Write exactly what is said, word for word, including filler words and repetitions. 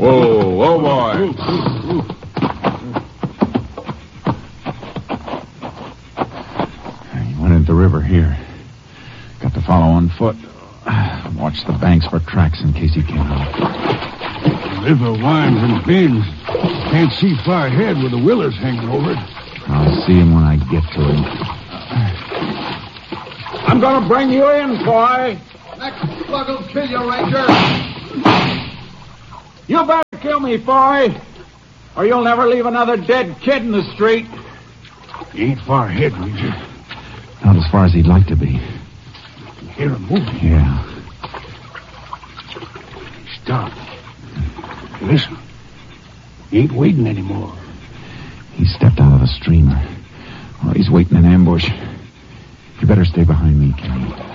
Whoa, whoa, boy. He went into the river here. Got to follow on foot. Watch the banks for tracks in case he came out. The river winds and bends. Can't see far ahead with the willows hanging over it. I'll see him when I get to him. I'm going to bring you in, boy. Next slug will kill you, Ranger. You better kill me, boy, or you'll never leave another dead kid in the street. He ain't far ahead, Ranger. Not as far as he'd like to be. I can hear him moving. Yeah. Stop. Listen. He ain't waiting anymore. He stepped out of the streamer. Oh, he's waiting in ambush. You better stay behind me, Kenny.